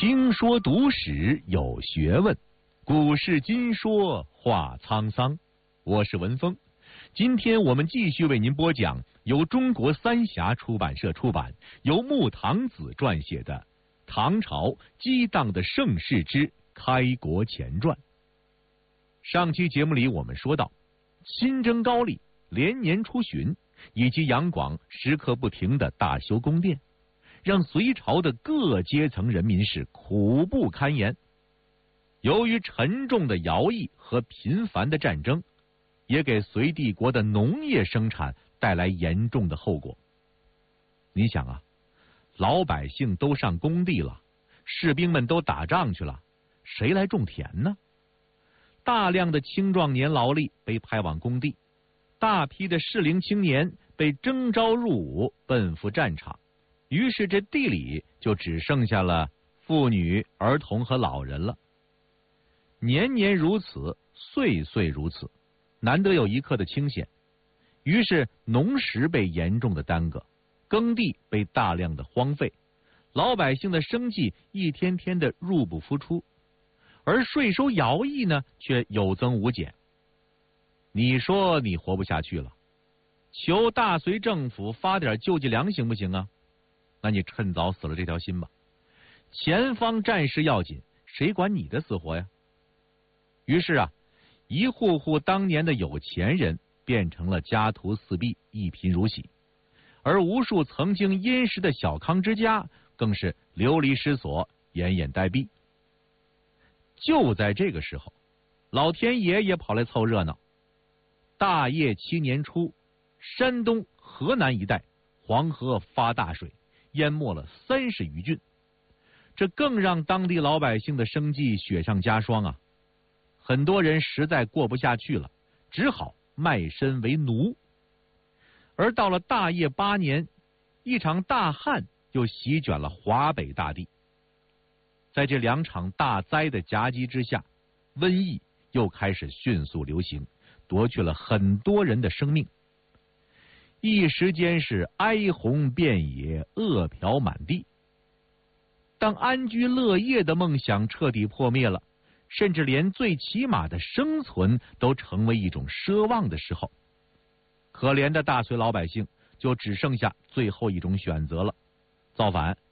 听说读史有学问，古事今说话沧桑。我是文峰，今天我们继续为您播讲由中国三峡出版社出版、由穆唐子撰写的《唐朝激荡的盛世之开国前传》。上期节目里我们说到，新征高丽连年出巡，以及杨广时刻不停的大修宫殿，让隋朝的各阶层人民是苦不堪言。由于沉重的徭役和频繁的战争，也给隋帝国的农业生产带来严重的后果。你想啊，老百姓都上工地了，士兵们都打仗去了，谁来种田呢？大量的青壮年劳力被派往工地，大批的适龄青年被征召入伍，奔赴战场。于是这地里就只剩下了妇女、儿童和老人了。年年如此，岁岁如此，难得有一刻的清闲。于是农时被严重的耽搁，耕地被大量的荒废，老百姓的生计一天天的入不敷出，而税收徭役呢却有增无减。你说你活不下去了，求大隋政府发点救济粮行不行啊？那你趁早死了这条心吧。前方战事要紧，谁管你的死活呀？于是啊，一户户当年的有钱人变成了家徒四壁，一贫如洗，而无数曾经殷实的小康之家更是流离失所，奄奄待毙。就在这个时候，老天爷也跑来凑热闹。大业7年初，山东、河南一带黄河发大水，淹没了30余郡，这更让当地老百姓的生计雪上加霜啊！很多人实在过不下去了，只好卖身为奴。而到了大业8年，一场大旱又席卷了华北大地。在这2场大灾的夹击之下，瘟疫又开始迅速流行，夺去了很多人的生命。一时间是哀鸿遍野，饿殍满地。当安居乐业的梦想彻底破灭了，甚至连最起码的生存都成为一种奢望的时候，可怜的大隋老百姓就只剩下最后一种选择了：造反，